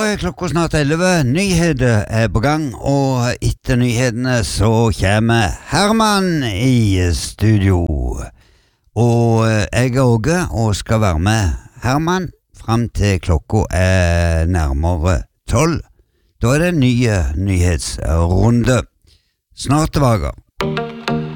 klokka snart 11. Nyheter på gang, og etter nyhetene så kommer Herman i studio. Og jeg Åge, og skal være med Herman frem til klokka nærmere 12. Da det en ny nyhetsrunde. Snart tilbake.